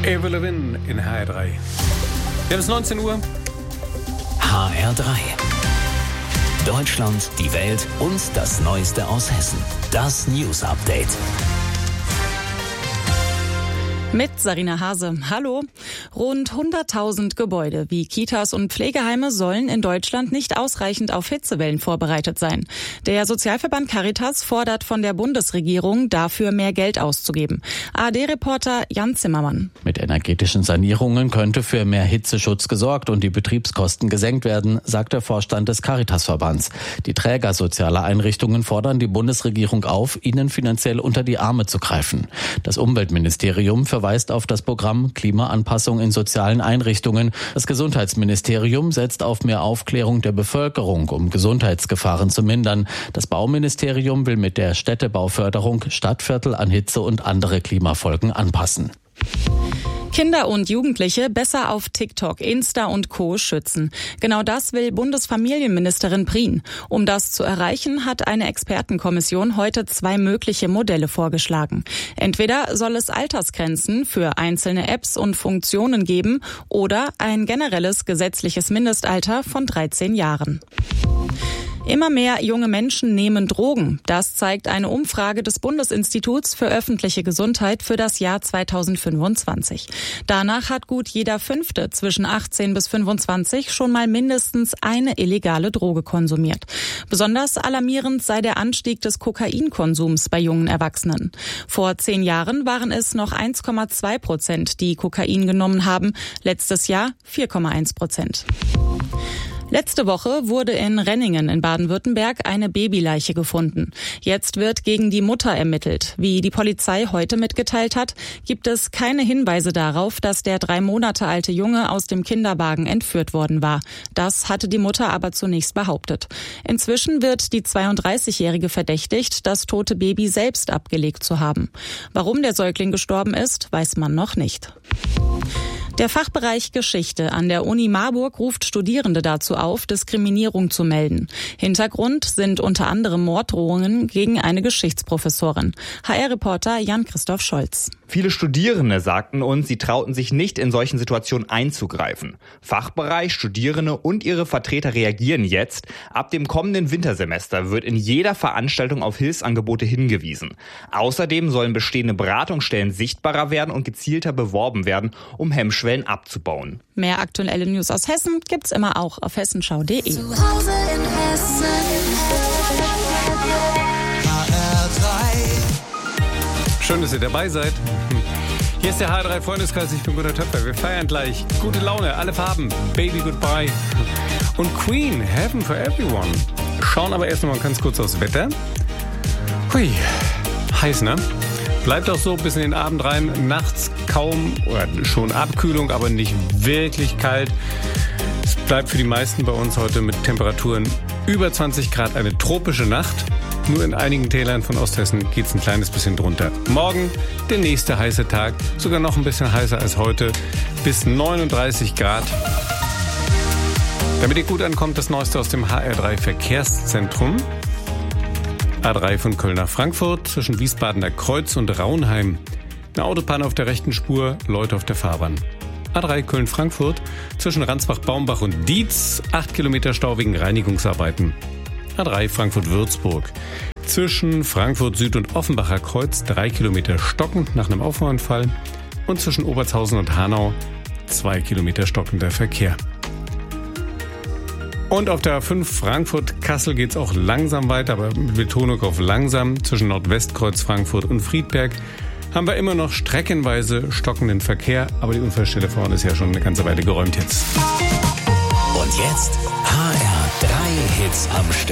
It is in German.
Avril Lavigne in HR3. Wir haben es 19 Uhr. HR3. Deutschland, die Welt und das Neueste aus Hessen. Das News Update. Mit Sarina Hase. Hallo. Rund 100.000 Gebäude wie Kitas und Pflegeheime sollen in Deutschland nicht ausreichend auf Hitzewellen vorbereitet sein. Der Sozialverband Caritas fordert von der Bundesregierung, dafür mehr Geld auszugeben. ARD-Reporter Jan Zimmermann. Mit energetischen Sanierungen könnte für mehr Hitzeschutz gesorgt und die Betriebskosten gesenkt werden, sagt der Vorstand des Caritas-Verbands. Die Träger sozialer Einrichtungen fordern die Bundesregierung auf, ihnen finanziell unter die Arme zu greifen. Das Umweltministerium verweist auf das Programm Klimaanpassung in sozialen Einrichtungen. Das Gesundheitsministerium setzt auf mehr Aufklärung der Bevölkerung, um Gesundheitsgefahren zu mindern. Das Bauministerium will mit der Städtebauförderung Stadtviertel an Hitze und andere Klimafolgen anpassen. Kinder und Jugendliche besser auf TikTok, Insta und Co. schützen. Genau das will Bundesfamilienministerin Prien. Um das zu erreichen, hat eine Expertenkommission heute 2 mögliche Modelle vorgeschlagen. Entweder soll es Altersgrenzen für einzelne Apps und Funktionen geben oder ein generelles gesetzliches Mindestalter von 13 Jahren. Immer mehr junge Menschen nehmen Drogen. Das zeigt eine Umfrage des Bundesinstituts für öffentliche Gesundheit für das Jahr 2025. Danach hat gut jeder Fünfte zwischen 18 bis 25 schon mal mindestens eine illegale Droge konsumiert. Besonders alarmierend sei der Anstieg des Kokainkonsums bei jungen Erwachsenen. Vor 10 Jahren waren es noch 1,2%, die Kokain genommen haben. Letztes Jahr 4,1%. Letzte Woche wurde in Renningen in Baden-Württemberg eine Babyleiche gefunden. Jetzt wird gegen die Mutter ermittelt. Wie die Polizei heute mitgeteilt hat, gibt es keine Hinweise darauf, dass der 3 Monate alte Junge aus dem Kinderwagen entführt worden war. Das hatte die Mutter aber zunächst behauptet. Inzwischen wird die 32-Jährige verdächtigt, das tote Baby selbst abgelegt zu haben. Warum der Säugling gestorben ist, weiß man noch nicht. Der Fachbereich Geschichte an der Uni Marburg ruft Studierende dazu auf, Diskriminierung zu melden. Hintergrund sind unter anderem Morddrohungen gegen eine Geschichtsprofessorin. HR-Reporter Jan-Christoph Scholz. Viele Studierende sagten uns, sie trauten sich nicht, in solchen Situationen einzugreifen. Fachbereich, Studierende und ihre Vertreter reagieren jetzt. Ab dem kommenden Wintersemester wird in jeder Veranstaltung auf Hilfsangebote hingewiesen. Außerdem sollen bestehende Beratungsstellen sichtbarer werden und gezielter beworben werden, um Hemmschwellen abzubauen. Mehr aktuelle News aus Hessen gibt's immer auch auf hessenschau.de. Zu Hause in Hessen. Schön, dass ihr dabei seid. Hier ist der HR3 Freundeskreis, ich bin Gunnar Töpfer. Wir feiern gleich. Gute Laune, alle Farben, Baby Goodbye. Und Queen, Heaven for Everyone. Schauen aber erst noch mal ganz kurz aufs Wetter. Hui, heiß, ne? Bleibt auch so bis in den Abend rein. Nachts kaum oder schon Abkühlung, aber nicht wirklich kalt. Es bleibt für die meisten bei uns heute mit Temperaturen über 20 Grad eine tropische Nacht. Nur in einigen Tälern von Osthessen geht es ein kleines bisschen drunter. Morgen der nächste heiße Tag, sogar noch ein bisschen heißer als heute, bis 39 Grad. Damit ihr gut ankommt, das Neueste aus dem HR3 Verkehrszentrum. A3 von Köln nach Frankfurt zwischen Wiesbadener Kreuz und Raunheim. Eine Autopanne auf der rechten Spur, Leute auf der Fahrbahn. A3 Köln-Frankfurt zwischen Ransbach-Baumbach und Dietz, 8 Kilometer Stau wegen Reinigungsarbeiten. A3 Frankfurt-Würzburg zwischen Frankfurt Süd und Offenbacher Kreuz, 3 Kilometer stockend nach einem Auffahrunfall. Und zwischen Obertshausen und Hanau 2 Kilometer stockender Verkehr. Und auf der A5 Frankfurt-Kassel geht es auch langsam weiter, aber mit Betonung auf langsam. Zwischen Nordwestkreuz Frankfurt und Friedberg haben wir immer noch streckenweise stockenden Verkehr, aber die Unfallstelle vorne ist ja schon eine ganze Weile geräumt jetzt. Und jetzt HR3 Hits am Stück.